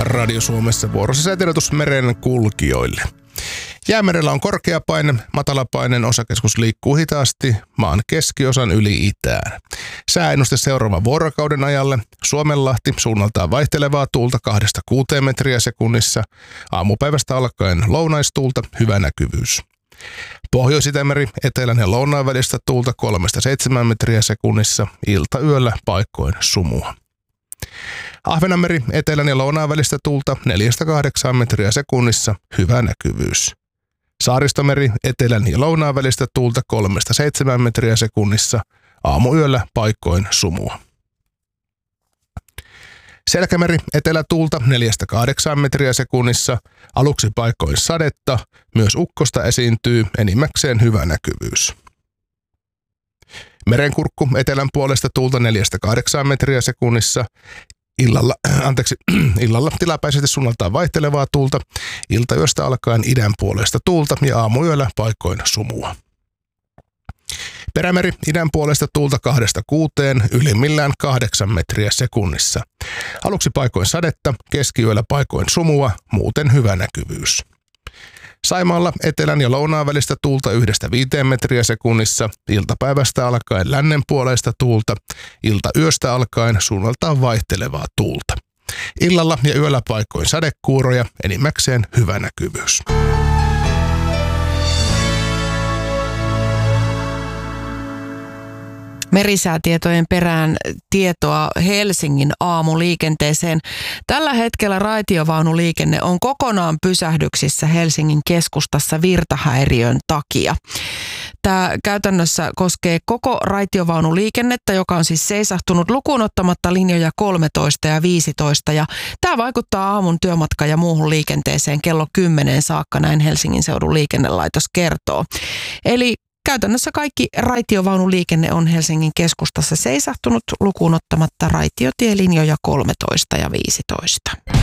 Radio Suomessa vuorossa säätiedotus meren kulkijoille. Jäämerellä on korkeapaine, matalapaineen osakeskus liikkuu hitaasti maan keskiosan yli itään. Sääennuste seuraavan vuorokauden ajalle: Suomenlahti suunnaltaan vaihtelevaa tuulta 2-6 metriä sekunnissa, aamupäivästä alkaen lounaistuulta, hyvä näkyvyys. Pohjois-Itämeri etelän ja lounaan välistä tuulta 3-7 metriä sekunnissa, ilta-yöllä paikkoin sumua. Ahvenanmeri etelän ja lounaan välistä tuulta 4-8 metriä sekunnissa, hyvä näkyvyys. Saaristomeri etelän ja lounaan välistä tuulta 3-7 metriä sekunnissa, aamuyöllä paikkoin sumua. Selkämeri etelätuulta 4-8 metriä sekunnissa, aluksi paikkoin sadetta, myös ukkosta esiintyy, enimmäkseen hyvä näkyvyys. Merenkurkku etelän puolesta tuulta 4-8 metriä sekunnissa, illalla tilapäisesti suunnaltaan vaihtelevaa tuulta, iltayöstä alkaen idän puolesta tuulta ja aamuyöllä paikkoin sumua. Perämeri idän puolesta tuulta 2-6, ylimmillään 8 metriä sekunnissa. Aluksi paikoin sadetta, keskiyöllä paikoin sumua, muuten hyvä näkyvyys. Saimaalla etelän ja lounaan välistä tuulta 1-5 metriä sekunnissa, iltapäivästä alkaen lännen puoleista tuulta, iltayöstä alkaen suunnaltaan vaihtelevaa tuulta. Illalla ja yöllä paikoin sadekuuroja, enimmäkseen hyvä näkyvyys. Merisäätietojen perään tietoa Helsingin aamuliikenteeseen. Tällä hetkellä raitiovaunuliikenne on kokonaan pysähdyksissä Helsingin keskustassa virtahäiriön takia. Tämä käytännössä koskee koko raitiovaunuliikennettä, joka on siis seisahtunut lukuun ottamatta linjoja 13 ja 15. Ja tämä vaikuttaa aamun työmatka- ja muuhun liikenteeseen kello 10 saakka, näin Helsingin seudun liikennelaitos kertoo. Eli käytännössä kaikki raitiovaunuliikenne on Helsingin keskustassa seisahtunut lukuun ottamatta raitiotielinjoja 13 ja 15.